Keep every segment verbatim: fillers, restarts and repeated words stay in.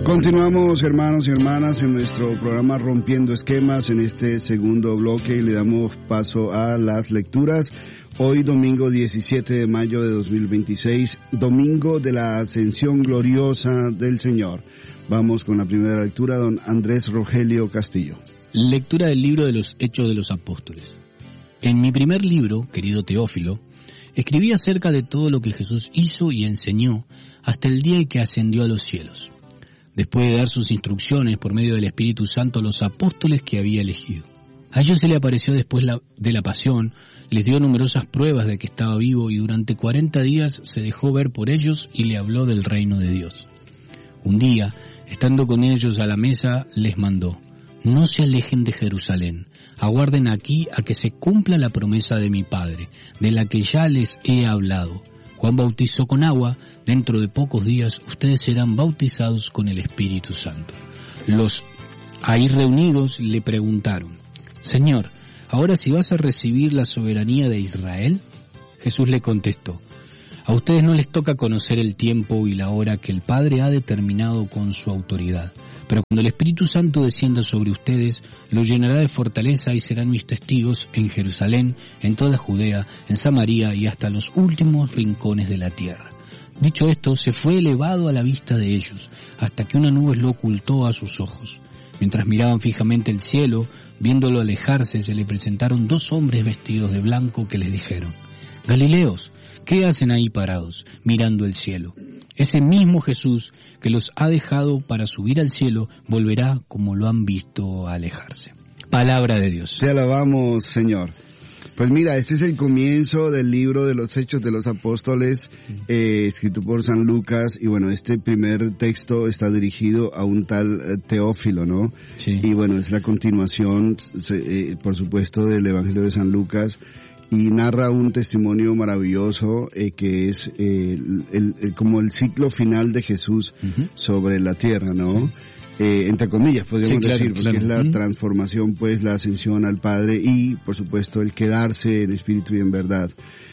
Continuamos, hermanos y hermanas, en nuestro programa Rompiendo Esquemas, en este segundo bloque, y le damos paso a las lecturas. Hoy, domingo diecisiete de mayo de dos mil veintiséis, domingo de la Ascensión Gloriosa del Señor. Vamos con la primera lectura, don Andrés Rogelio Castillo. Lectura del libro de los Hechos de los Apóstoles. En mi primer libro, querido Teófilo, escribí acerca de todo lo que Jesús hizo y enseñó hasta el día en que ascendió a los cielos, después de dar sus instrucciones por medio del Espíritu Santo a los apóstoles que había elegido. A ellos se le apareció después la, de la pasión, les dio numerosas pruebas de que estaba vivo y durante cuarenta días se dejó ver por ellos y le habló del reino de Dios. Un día, estando con ellos a la mesa, les mandó: no se alejen de Jerusalén, aguarden aquí a que se cumpla la promesa de mi Padre, de la que ya les he hablado. Juan bautizó con agua, dentro de pocos días ustedes serán bautizados con el Espíritu Santo. Los ahí reunidos le preguntaron: Señor, ¿ahora si vas a recibir la soberanía de Israel? Jesús le contestó: a ustedes no les toca conocer el tiempo y la hora que el Padre ha determinado con su autoridad. Pero cuando el Espíritu Santo descienda sobre ustedes, los llenará de fortaleza y serán mis testigos en Jerusalén, en toda Judea, en Samaria y hasta los últimos rincones de la tierra. Dicho esto, se fue elevado a la vista de ellos, hasta que una nube lo ocultó a sus ojos. Mientras miraban fijamente el cielo, viéndolo alejarse, se le presentaron dos hombres vestidos de blanco que les dijeron: Galileos, ¿qué hacen ahí parados, mirando el cielo? Ese mismo Jesús que los ha dejado para subir al cielo, volverá como lo han visto alejarse. Palabra de Dios. Te alabamos, Señor. Pues mira, este es el comienzo del libro de los Hechos de los Apóstoles, eh, escrito por San Lucas, y bueno, este primer texto está dirigido a un tal eh, Teófilo, ¿no? Sí. Y bueno, es la continuación, eh, por supuesto, del Evangelio de San Lucas, y narra un testimonio maravilloso eh, que es eh, el, el, el, como el ciclo final de Jesús uh-huh. sobre la tierra, ¿no? Sí. Eh, entre comillas, podríamos sí, claro, decir, porque claro. es la uh-huh. transformación, pues, la ascensión al Padre y, por supuesto, el quedarse en espíritu y en verdad.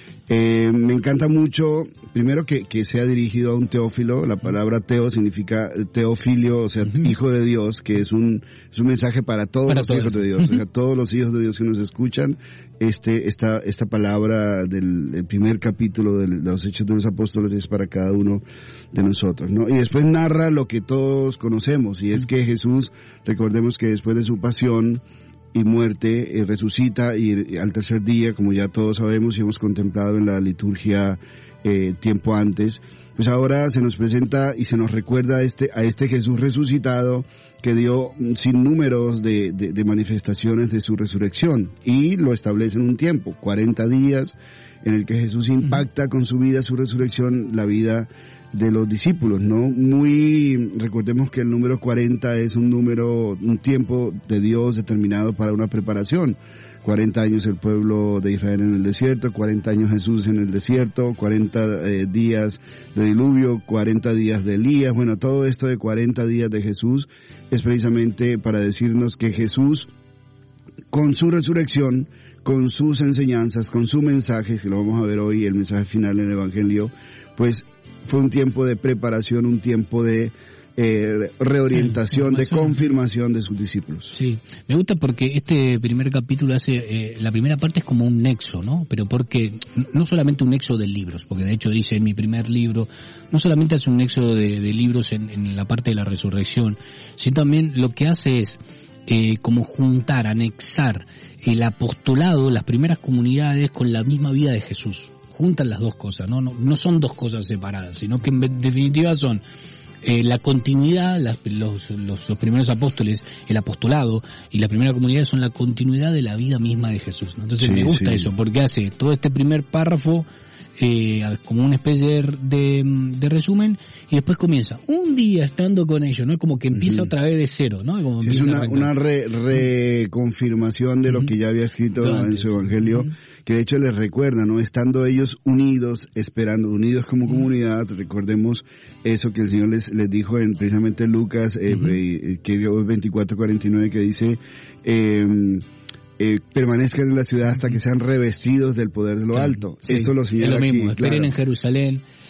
Eh, me encanta mucho, primero que, que sea dirigido a un Teófilo. La palabra Teo significa Teofilio, o sea, uh-huh. hijo de Dios, que es un, es un mensaje para todos para los todos. hijos de Dios, uh-huh. o sea, todos los hijos de Dios que nos escuchan. Este, esta, esta palabra del, del primer capítulo de los Hechos de los Apóstoles es para cada uno de nosotros, ¿no? Y después narra lo que todos conocemos, y es que Jesús, recordemos que después de su pasión y muerte, eh, resucita y, y al tercer día, como ya todos sabemos y hemos contemplado en la liturgia eh, tiempo antes, pues ahora se nos presenta y se nos recuerda a este, a este Jesús resucitado que dio sin números de, de, de manifestaciones de su resurrección, y lo establece en un tiempo, cuarenta días, en el que Jesús impacta con su vida, su resurrección, la vida de los discípulos, ¿no? Muy, recordemos que el número cuarenta es un número, un tiempo de Dios determinado para una preparación. cuarenta años el pueblo de Israel en el desierto, cuarenta años Jesús en el desierto, cuarenta eh, días de diluvio, cuarenta días de Elías. Bueno, todo esto de cuarenta días de Jesús es precisamente para decirnos que Jesús, con su resurrección, con sus enseñanzas, con su mensaje, que lo vamos a ver hoy, el mensaje final en el Evangelio, pues fue un tiempo de preparación, un tiempo de eh, reorientación, de confirmación de sus discípulos. Sí, me gusta porque este primer capítulo hace, eh, la primera parte es como un nexo, ¿no? Pero porque, no solamente un nexo de libros, porque de hecho dice en mi primer libro, no solamente hace un nexo de, de libros en, en la parte de la resurrección, sino también lo que hace es Eh, como juntar, anexar el apostolado, las primeras comunidades con la misma vida de Jesús. Juntan las dos cosas, no, no, no son dos cosas separadas, sino que en definitiva son eh, la continuidad, las, los, los, los primeros apóstoles, el apostolado y la primera comunidad son la continuidad de la vida misma de Jesús, ¿no? Entonces sí, me gusta sí. eso, porque hace todo este primer párrafo eh, como una especie de, de resumen, y después comienza un día estando con ellos, ¿no? Como que empieza uh-huh. otra vez de cero, ¿no? Como es una, una re, reconfirmación de uh-huh. lo que ya había escrito Entonces, en su Evangelio, uh-huh. que de hecho les recuerda, ¿no? Estando ellos unidos, esperando, unidos como comunidad, recordemos eso que el Señor les, les dijo en precisamente Lucas, eh, uh-huh. eh, que vio veinticuatro cuarenta y nueve, que dice, eh, eh, permanezcan en la ciudad hasta que sean revestidos del poder de lo alto. Sí, Esto lo señala es lo mismo, aquí. Esperen claro. en Jerusalén.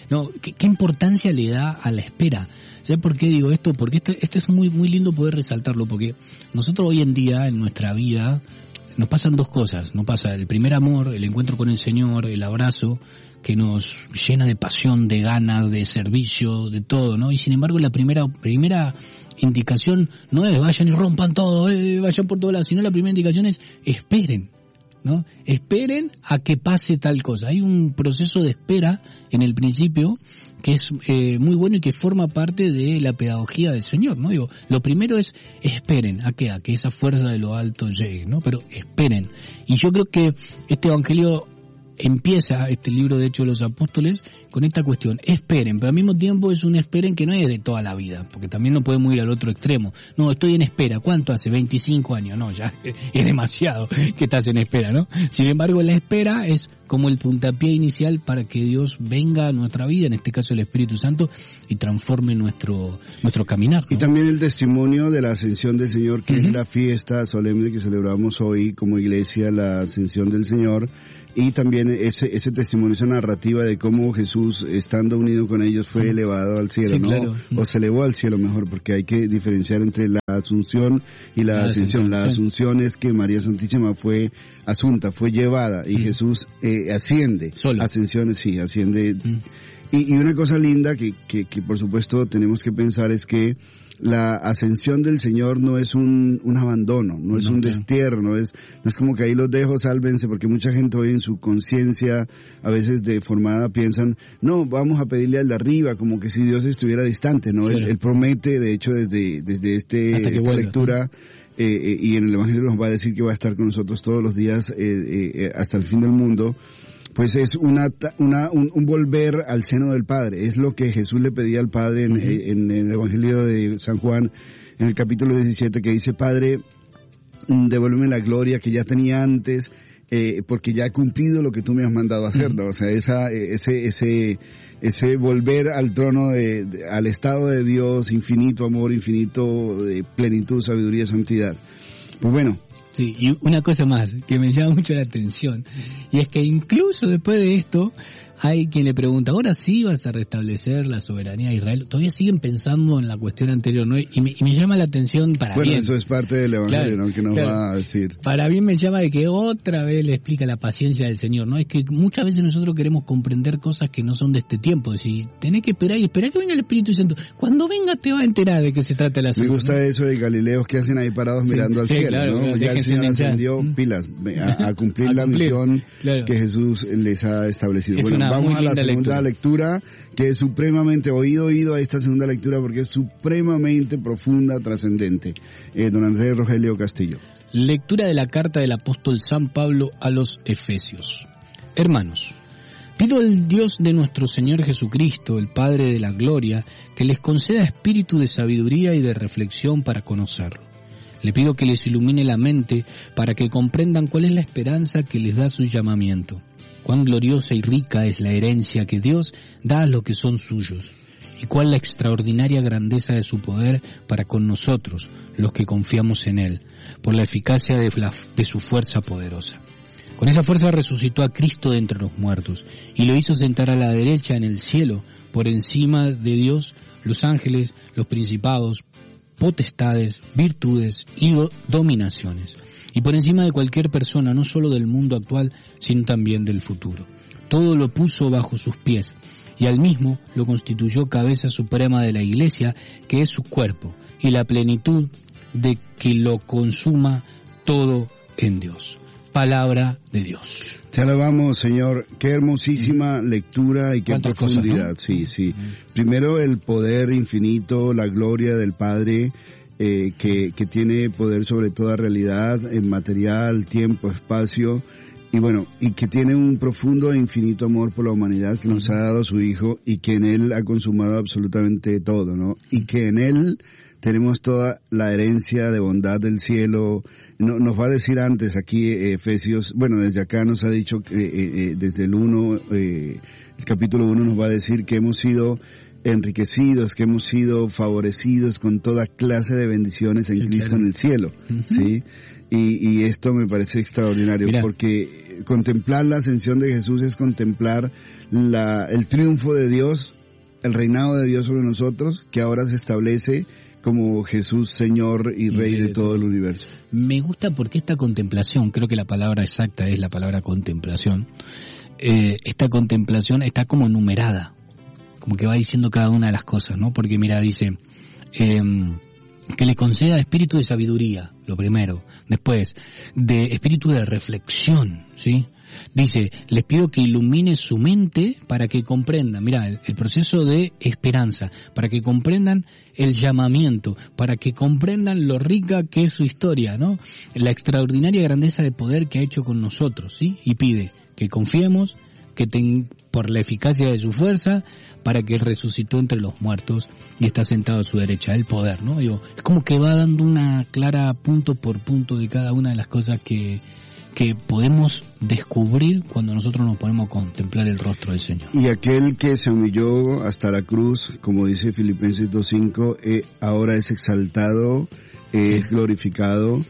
no, ¿qué, qué importancia le da a la espera? ¿Sabes por qué digo esto? Porque esto, esto es muy, muy lindo poder resaltarlo, porque nosotros hoy en día, en nuestra vida, nos pasan dos cosas. Nos pasa el primer amor, el encuentro con el Señor, el abrazo, que nos llena de pasión, de ganas, de servicio, de todo, ¿no? Y sin embargo, la primera, primera indicación no es vayan y rompan todo, eh, vayan por todos lados, sino la primera indicación es esperen, ¿no? Esperen a que pase tal cosa. Hay un proceso de espera en el principio que es eh, muy bueno y que forma parte de la pedagogía del Señor, ¿no? Digo, lo primero es esperen a que a que esa fuerza de lo alto llegue, ¿no? Pero esperen. Y yo creo que este evangelio empieza, este libro de Hechos de los Apóstoles, con esta cuestión, esperen, pero al mismo tiempo es un esperen que no es de toda la vida, porque también no podemos ir al otro extremo. No, estoy en espera. ¿Cuánto hace? veinticinco años. No, ya es demasiado que estás en espera, ¿no? Sin embargo, la espera es como el puntapié inicial para que Dios venga a nuestra vida, en este caso el Espíritu Santo, y transforme nuestro nuestro caminar, ¿no? Y también el testimonio de la ascensión del Señor, que uh-huh. es la fiesta solemne que celebramos hoy como iglesia, la ascensión del Señor. Y también ese ese testimonio, esa narrativa de cómo Jesús, estando unido con ellos, fue elevado al cielo, sí, ¿no? Claro. O se elevó al cielo, mejor, porque hay que diferenciar entre la asunción y la, la ascensión. La asunción es que María Santísima fue asunta, fue llevada, y mm. Jesús eh, asciende. Solo. Ascensión, sí, asciende. Mm. Y, y una cosa linda que, que, que por supuesto tenemos que pensar es que la ascensión del Señor no es un, un abandono, no es no, un claro. destierro, no es, no es como que ahí los dejo, sálvense, porque mucha gente hoy en su conciencia, a veces deformada, piensan, no, vamos a pedirle al de arriba, como que si Dios estuviera distante, ¿no? Claro. Él, él promete, de hecho, desde, desde este, esta vuelva, lectura, eh, eh, y en el Evangelio nos va a decir que va a estar con nosotros todos los días, eh, eh, hasta el fin del mundo. Pues es una, una un, un volver al seno del Padre. Es lo que Jesús le pedía al Padre en, uh-huh. en, en el Evangelio de San Juan, en el capítulo diecisiete, que dice, Padre, devuélveme la gloria que ya tenía antes, eh, porque ya he cumplido lo que tú me has mandado a hacer, ¿no? O sea, esa, ese, ese, ese volver al trono de, de, al estado de Dios, infinito amor, infinito de plenitud, sabiduría, santidad. Pues bueno. Sí, y una cosa más que me llama mucho la atención, y es que incluso después de esto, hay quien le pregunta, ahora sí vas a restablecer la soberanía de Israel. Todavía siguen pensando en la cuestión anterior, ¿no? Y me, y me llama la atención para bueno, bien. Bueno, eso es parte del Evangelio, claro, ¿no? Que nos claro. va a decir. Para bien me llama de que otra vez le explica la paciencia del Señor, ¿no? Es que muchas veces nosotros queremos comprender cosas que no son de este tiempo. Es decir, tenés que esperar y esperar que venga el Espíritu Santo. Cuando venga te va a enterar de qué se trata el asunto. Me gusta, ¿no? Eso de Galileos que hacen ahí parados sí, mirando al sí, cielo, claro, ¿no? Claro, ya el Señor ascendió, mm. pilas, a, a cumplir a la cumplir, misión claro. que Jesús les ha establecido. Es bueno, vamos a la segunda lectura. lectura que es supremamente oído oído a esta segunda lectura porque es supremamente profunda, trascendente. Eh, don Andrés Rogelio Castillo. Lectura de la carta del apóstol San Pablo a los Efesios. Hermanos, pido al Dios de nuestro Señor Jesucristo, el Padre de la gloria, que les conceda espíritu de sabiduría y de reflexión para conocerlo. Le pido que les ilumine la mente para que comprendan cuál es la esperanza que les da su llamamiento. Cuán gloriosa y rica es la herencia que Dios da a los que son suyos, y cuál la extraordinaria grandeza de su poder para con nosotros, los que confiamos en Él, por la eficacia de, la, de su fuerza poderosa. Con esa fuerza resucitó a Cristo de entre los muertos, y lo hizo sentar a la derecha en el cielo, por encima de Dios, los ángeles, los principados, potestades, virtudes y dominaciones, y por encima de cualquier persona, no solo del mundo actual, sino también del futuro. Todo lo puso bajo sus pies, y al mismo lo constituyó cabeza suprema de la Iglesia, que es su cuerpo, y la plenitud de que lo consuma todo en Dios. Palabra de Dios. Te alabamos, Señor. Qué hermosísima mm. lectura y qué profundidad. Cosas, ¿no? Sí, sí. Mm. Primero el poder infinito, la gloria del Padre, eh, que, que tiene poder sobre toda realidad, en material, tiempo, espacio, y bueno, y que tiene un profundo e infinito amor por la humanidad que mm. nos ha dado a su Hijo y que en Él ha consumado absolutamente todo, ¿no? Y que en Él tenemos toda la herencia de bondad del cielo. No, nos va a decir antes aquí eh, Efesios, bueno, desde acá nos ha dicho, eh, eh, desde el uno, eh, el capítulo uno nos va a decir que hemos sido enriquecidos, que hemos sido favorecidos con toda clase de bendiciones en sí, Cristo claro. en el cielo, uh-huh. ¿sí? Y, y esto me parece extraordinario, Mira. porque contemplar la ascensión de Jesús es contemplar la, el triunfo de Dios, el reinado de Dios sobre nosotros, que ahora se establece como Jesús Señor y Rey de todo el universo. Me gusta porque esta contemplación, creo que la palabra exacta es la palabra contemplación, eh, esta contemplación está como numerada, como que va diciendo cada una de las cosas, ¿no? Porque mira, dice, eh, que le conceda espíritu de sabiduría, lo primero. Después, de espíritu de reflexión, ¿sí? Dice, les pido que ilumine su mente para que comprendan, mira, el, el proceso de esperanza, para que comprendan el llamamiento, para que comprendan lo rica que es su historia, ¿no? La extraordinaria grandeza de poder que ha hecho con nosotros, ¿sí? Y pide que confiemos, que ten, por la eficacia de su fuerza, para que él resucitó entre los muertos y está sentado a su derecha, el poder, ¿no? Digo, es como que va dando una clara punto por punto de cada una de las cosas que que podemos descubrir cuando nosotros nos ponemos a contemplar el rostro del Señor. Y aquel que se humilló hasta la cruz, como dice Filipenses dos cinco, eh, ahora es exaltado, eh, es sí. glorificado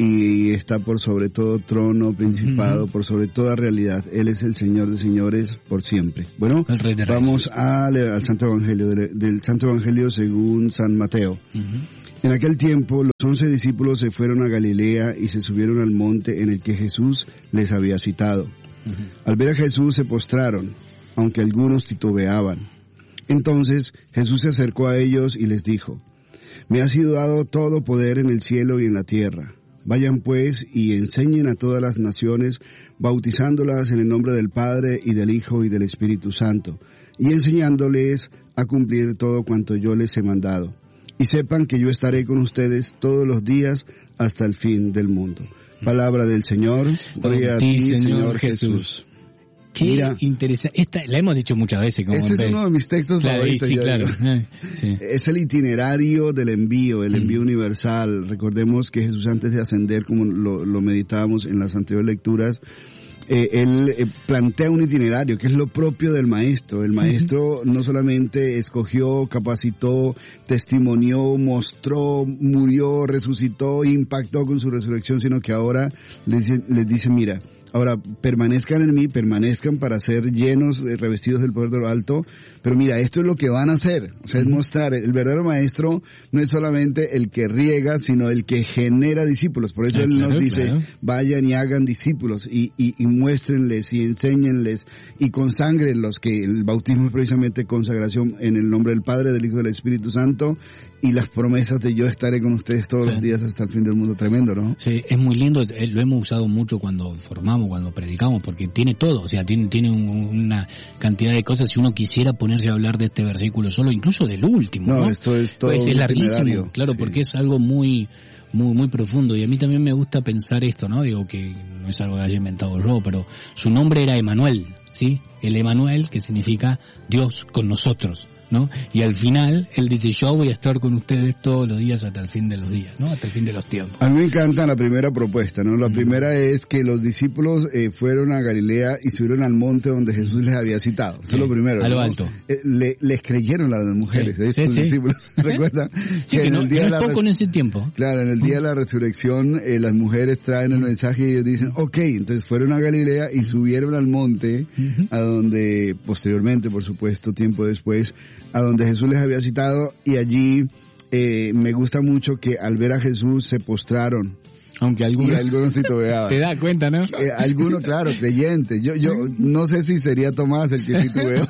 y está por sobre todo trono, principado, uh-huh. por sobre toda realidad. Él es el Señor de señores por siempre. Bueno, vamos a, al Santo Evangelio, del, del Santo Evangelio según San Mateo. Uh-huh. En aquel tiempo, los once discípulos se fueron a Galilea y se subieron al monte en el que Jesús les había citado. Uh-huh. Al ver a Jesús se postraron, aunque algunos titubeaban. Entonces Jesús se acercó a ellos y les dijo, «Me ha sido dado todo poder en el cielo y en la tierra. Vayan pues y enseñen a todas las naciones, bautizándolas en el nombre del Padre y del Hijo y del Espíritu Santo, y enseñándoles a cumplir todo cuanto yo les he mandado. Y sepan que yo estaré con ustedes todos los días hasta el fin del mundo». Palabra del Señor. Gloria a ti, Señor, Señor Jesús. Jesús. Qué Mira, interesante. Esta la hemos dicho muchas veces. Como este es uno de mis textos claro, favoritos. Sí, claro. Sí. Es el itinerario del envío, el envío mm. universal. Recordemos que Jesús, antes de ascender, como lo, lo meditábamos en las anteriores lecturas, Eh, él eh, plantea un itinerario que es lo propio del maestro. El maestro uh-huh. no solamente escogió, capacitó, testimonió, mostró, murió, resucitó, impactó con su resurrección, sino que ahora les dice, les dice mira, ahora permanezcan en mí, permanezcan para ser llenos, eh, revestidos del poder de lo alto, pero mira, esto es lo que van a hacer, o sea, uh-huh. es mostrar, el verdadero maestro no es solamente el que riega, sino el que genera discípulos, por eso ah, él claro, nos dice, claro. vayan y hagan discípulos, y, y, y muéstrenles, y enséñenles, y conságrenlos, que el bautismo es precisamente consagración en el nombre del Padre, del Hijo y del Espíritu Santo, y las promesas de yo estaré con ustedes todos sí. los días hasta el fin del mundo, tremendo, ¿no? Sí, es muy lindo, lo hemos usado mucho cuando formamos, cuando predicamos, porque tiene todo, o sea, tiene, tiene un, una cantidad de cosas, si uno quisiera ponerse a hablar de este versículo solo, incluso del último, ¿no? No, esto es todo pues es larguísimo, itinerario. Claro, sí. porque es algo muy, muy, muy profundo, y a mí también me gusta pensar esto, ¿no? Digo que no es algo que haya inventado yo, pero su nombre era Emanuel, ¿sí? El Emanuel, que significa Dios con nosotros, ¿no? Y al final, él dice, yo voy a estar con ustedes todos los días hasta el fin de los días, ¿no? Hasta el fin de los tiempos. A mí me encanta la primera propuesta, ¿no? La mm. primera es que los discípulos eh, fueron a Galilea y subieron al monte donde Jesús les había citado. Eso sí, es lo primero. A lo ¿no? alto. Eh, le, les creyeron las mujeres, sí, de estos sí, discípulos. Sí. ¿Recuerdan? Sí, que, que no, el día que no es poco res... en ese tiempo. Claro, en el día de la resurrección, eh, las mujeres traen el mensaje y ellos dicen, ok, entonces fueron a Galilea y subieron al monte, uh-huh. a donde, posteriormente, por supuesto, tiempo después, a donde Jesús les había citado, y allí eh, me gusta mucho que al ver a Jesús se postraron. Aunque algunos, y algunos titubeaban. Te das cuenta, ¿no? Eh, algunos, claro, creyentes. Yo, yo no sé si sería Tomás el que titubeó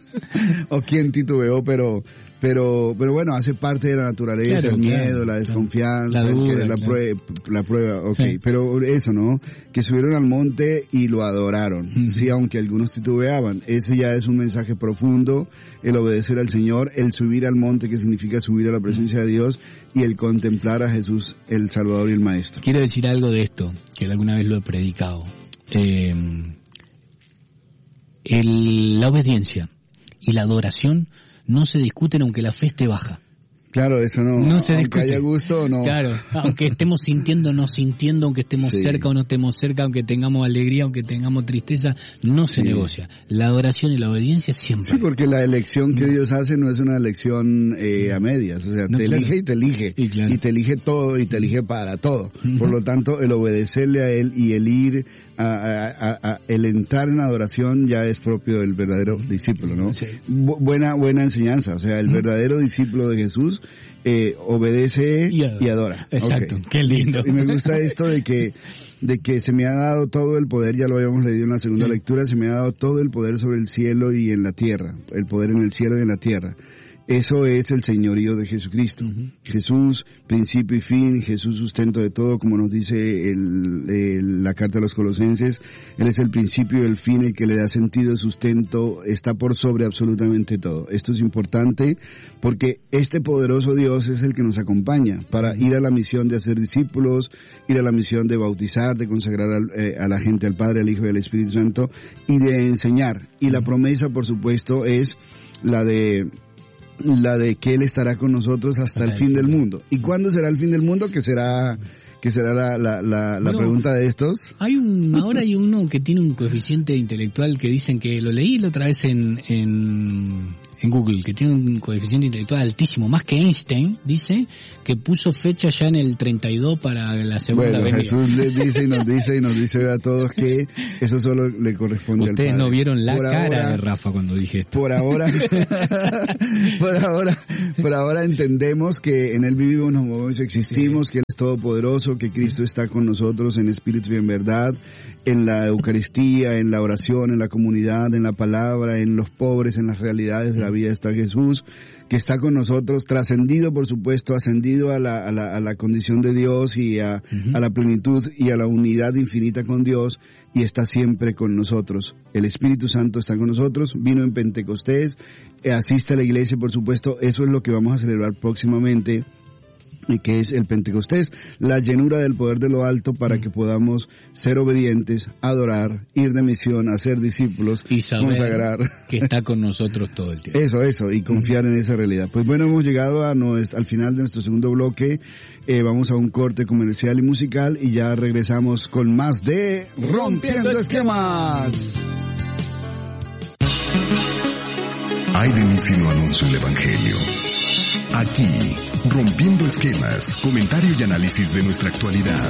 o quién titubeó, pero pero pero bueno, hace parte de la naturaleza, claro, el miedo, claro, la desconfianza, la, duda, el, la, claro. prueba, la prueba, ok, sí. Pero eso, ¿no? Que subieron al monte y lo adoraron, uh-huh. sí, aunque algunos titubeaban. Ese ya es un mensaje profundo, el obedecer al Señor, el subir al monte, que significa subir a la presencia de Dios, y el contemplar a Jesús, el Salvador y el Maestro. Quiero decir algo de esto, que alguna vez lo he predicado. Eh, el, la obediencia y la adoración no se discuten aunque la fe esté baja. Claro, eso no, no se aunque discute. haya gusto o no. Claro, aunque estemos sintiendo o no sintiendo, aunque estemos Sí. cerca o no estemos cerca, aunque tengamos alegría, aunque tengamos tristeza, no se Sí. negocia. La adoración y la obediencia siempre. Sí, porque la elección que Dios hace no es una elección eh, a medias, o sea, No, te claro. elige y te elige, Y claro. te elige todo y te elige para todo. Por lo tanto, el obedecerle a Él y el ir, a, a- a- a- el entrar en adoración ya es propio del verdadero discípulo, ¿no? Sí. Bu- buena, buena enseñanza, o sea, el verdadero discípulo de Jesús eh, obedece Y y adora. adora. Exacto, Ok. qué lindo. Y me gusta esto de que de que se me ha dado todo el poder, ya lo habíamos leído en la segunda Sí. lectura, se me ha dado todo el poder sobre el cielo y en la tierra, el poder en el cielo y en la tierra. Eso es el señorío de Jesucristo. Ujú. Jesús, principio y fin, Jesús sustento de todo, como nos dice el, el- la carta de los Colosenses. Él es el principio y el fin, el que le da sentido, sustento, está por sobre absolutamente todo. Esto es importante porque este poderoso Dios es el que nos acompaña para ir a la misión de hacer discípulos, ir a la misión de bautizar, de consagrar al- eh, a la gente al Padre, al Hijo y al Espíritu Santo y de enseñar. Y la promesa, por supuesto, es la de la de que Él estará con nosotros hasta el fin del mundo. ¿Y cuándo será el fin del mundo? Que será que será la, la, la, la Bueno, pregunta de estos. Hay un, ahora hay uno que tiene un coeficiente intelectual que dicen que lo leí la otra vez en, en, en Google, que tiene un coeficiente intelectual altísimo, más que Einstein, dice que puso fecha ya en el treinta y dos para la segunda Bueno, venida. Jesús les dice y nos dice y nos dice a todos que eso solo le corresponde Ustedes al Padre. no vieron la Por cara ahora- de Rafa cuando dije esto. Por ahora, por ahora, por ahora entendemos que en Él vivimos, nos movemos y existimos, que Él es todopoderoso, que Cristo está con nosotros en espíritu y en verdad, en la Eucaristía, en la oración, en la comunidad, en la palabra, en los pobres, en las realidades de la vida está Jesús, que está con nosotros, trascendido por supuesto, ascendido a la, a la, a la condición de Dios y a, Ujú. a la plenitud y a la unidad infinita con Dios, y está siempre con nosotros. El Espíritu Santo está con nosotros, vino en Pentecostés, eh, asiste a la iglesia, por supuesto, eso es lo que vamos a celebrar próximamente, y que es el Pentecostés, la llenura del poder de lo alto para que podamos ser obedientes, adorar, ir de misión, hacer discípulos, Y saber consagrar. que está con nosotros todo el tiempo. Eso, eso, y confiar en esa realidad. Pues bueno, hemos llegado a nos, al final de nuestro segundo bloque. Eh, vamos a un corte comercial y musical y ya regresamos con más de Rompiendo Esquemas. Hay de mí si no anuncio el Evangelio. Aquí, Rompiendo Esquemas, comentario y análisis de nuestra actualidad.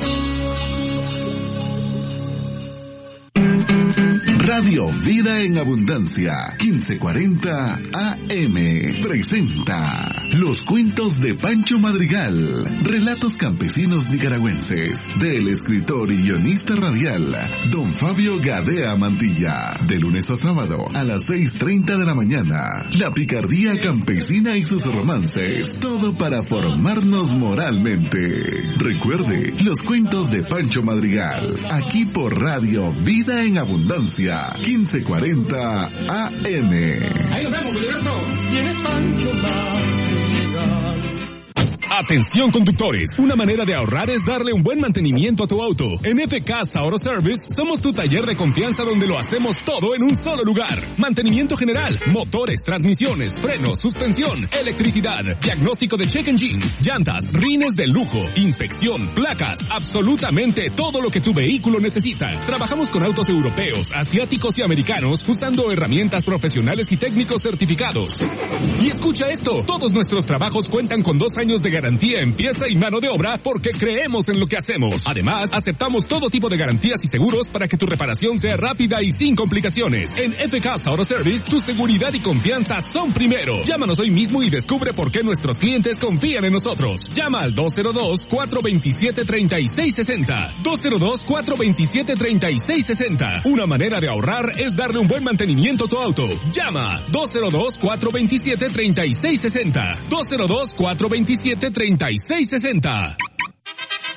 Radio Vida en Abundancia, quince cuarenta A M, presenta Los Cuentos de Pancho Madrigal, relatos campesinos nicaragüenses, del escritor y guionista radial, don Fabio Gadea Mantilla, de lunes a sábado a las seis treinta de la mañana. La picardía campesina y sus romances, todo para formarnos moralmente. Recuerde, Los Cuentos de Pancho Madrigal, aquí por Radio Vida en Abundancia, quince cuarenta A M. Ahí nos vemos, Filiberto. Viene Pancho Madrigal. Atención conductores, una manera de ahorrar es darle un buen mantenimiento a tu auto. En F K Auto Service somos tu taller de confianza donde lo hacemos todo en un solo lugar. Mantenimiento general, motores, transmisiones, frenos, suspensión, electricidad, diagnóstico de check engine, llantas, rines de lujo, inspección, placas, absolutamente todo lo que tu vehículo necesita. Trabajamos con autos europeos, asiáticos y americanos usando herramientas profesionales y técnicos certificados. Y escucha esto, todos nuestros trabajos cuentan con dos años de garantía en pieza y mano de obra porque creemos en lo que hacemos. Además, aceptamos todo tipo de garantías y seguros para que tu reparación sea rápida y sin complicaciones. En F K Auto Service, tu seguridad y confianza son primero. Llámanos hoy mismo y descubre por qué nuestros clientes confían en nosotros. Llama al dos cero dos, cuatro dos siete, tres seis seis cero. dos cero dos, cuatro dos siete, tres seis seis cero. Una manera de ahorrar es darle un buen mantenimiento a tu auto. Llama dos cero dos, cuatro dos siete, tres seis seis cero. dos cero dos, cuatro dos siete, tres seis seis cero.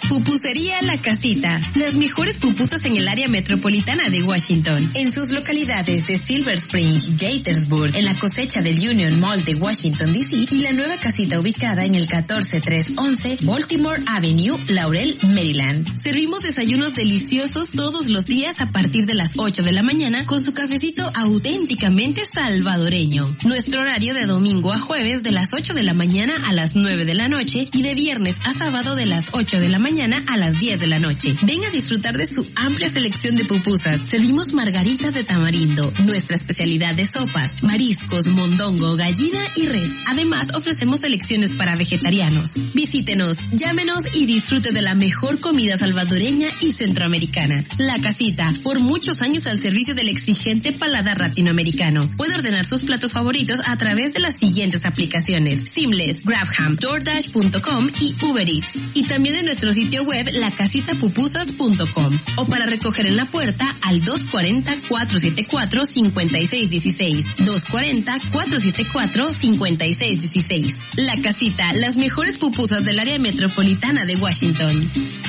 Pupusería La Casita. Las mejores pupusas en el área metropolitana de Washington. En sus localidades de Silver Spring, Gaithersburg, en la cosecha del Union Mall de Washington, D C y la nueva casita ubicada en el catorce tres once Baltimore Avenue, Laurel, Maryland. Servimos desayunos deliciosos todos los días a partir de las ocho de la mañana con su cafecito auténticamente salvadoreño. Nuestro horario de domingo a jueves de las ocho de la mañana a las nueve de la noche y de viernes a sábado de las ocho de la mañana a las diez de la noche. Ven a disfrutar de su amplia selección de pupusas. Servimos margaritas de tamarindo, nuestra especialidad de sopas, mariscos, mondongo, gallina y res. Además, ofrecemos selecciones para vegetarianos. Visítenos, llámenos y disfrute de la mejor comida salvadoreña y centroamericana. La Casita, por muchos años al servicio del exigente paladar latinoamericano. Puede ordenar sus platos favoritos a través de las siguientes aplicaciones: Seamless, GrabHam, DoorDash punto com y Uber Eats. Y también en nuestro sitio web la casita pupusas punto com o para recoger en la puerta al dos cuatro cero, cuatro siete cuatro, cinco seis uno seis, dos cuatro cero, cuatro siete cuatro, cinco seis uno seis. La Casita, las mejores pupusas del área metropolitana de Washington.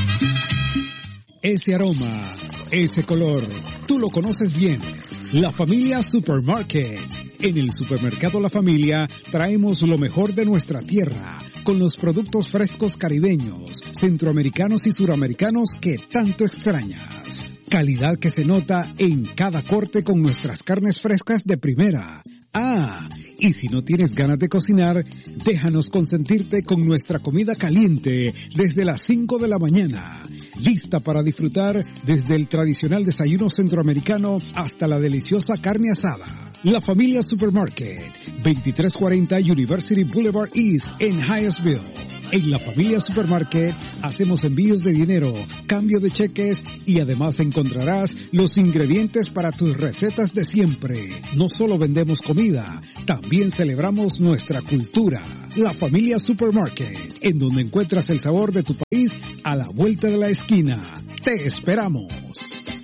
Ese aroma, ese color, tú lo conoces bien. La Familia Supermarket. En el supermercado La Familia traemos lo mejor de nuestra tierra, con los productos frescos caribeños, centroamericanos y suramericanos que tanto extrañas. Calidad que se nota en cada corte con nuestras carnes frescas de primera. Ah, y si no tienes ganas de cocinar, déjanos consentirte con nuestra comida caliente desde las cinco de la mañana. Lista para disfrutar desde el tradicional desayuno centroamericano hasta la deliciosa carne asada. La Familia Supermarket, veintitrés cuarenta University Boulevard East en Hyattsville. En La Familia Supermarket hacemos envíos de dinero, cambio de cheques y además encontrarás los ingredientes para tus recetas de siempre. No solo vendemos comida, también celebramos nuestra cultura. La Familia Supermarket, en donde encuentras el sabor de tu país a la vuelta de la esquina. Te esperamos.